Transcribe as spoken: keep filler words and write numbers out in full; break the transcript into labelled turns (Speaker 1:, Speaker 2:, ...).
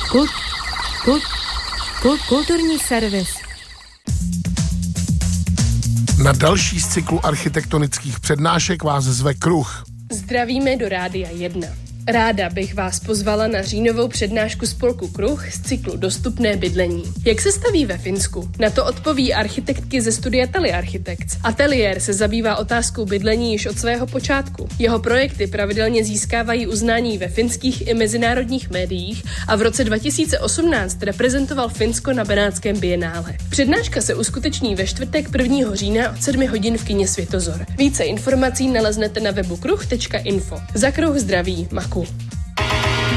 Speaker 1: Kult, kult, kult, kulturní servis.
Speaker 2: Na další z cyklu architektonických přednášek vás zve Kruh.
Speaker 3: Zdravíme do Rádia jedna. Ráda bych vás pozvala na říjnovou přednášku spolku Kruh z cyklu Dostupné bydlení. Jak se staví ve Finsku? Na to odpoví architektky ze studia Tali Architects. Ateliér se zabývá otázkou bydlení již od svého počátku. Jeho projekty pravidelně získávají uznání ve finských i mezinárodních médiích a v roce dva tisíce osmnáct reprezentoval Finsko na Benátském bienále. Přednáška se uskuteční ve čtvrtek prvního října od sedmi hodin v kině Světozor. Více informací naleznete na webu kruh tečka info. Za Kruh zdraví Maku.